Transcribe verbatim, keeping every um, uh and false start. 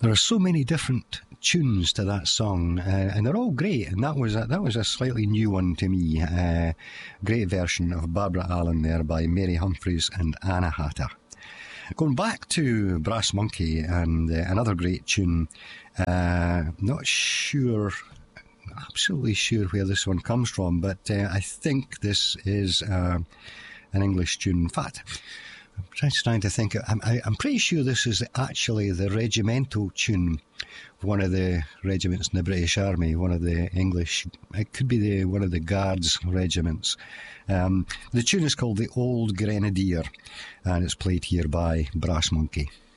There are so many different tunes to that song, uh, and they're all great. And that was a, that was a slightly new one to me. Uh, great version of Barbara Allen there by Mary Humphries and Anna Hatter. Going back to Brass Monkey and uh, another great tune. Uh, not sure, absolutely sure where this one comes from, but uh, I think this is uh, an English tune. In fact, I'm just trying to think. I'm, I, I'm pretty sure this is actually the regimental tune of one of the regiments in the British Army, one of the English, it could be the one of the Guards regiments. Um, the tune is called The Old Grenadier, and it's played here by Brass Monkey.